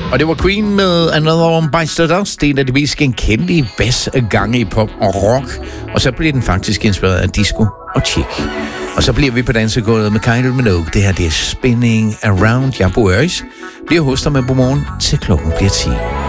Og det var Queen med Another One Bites the Dust. Det er en af de mest genkendelige bassgange i pop og rock. Og så bliver den faktisk inspireret af disco og chic. Og så bliver vi på dansegulvet med Kylie Minogue. Det her, det er Spinning Around. Jeg bor Øres. Bliver hos dig med på morgen til klokken bliver 10.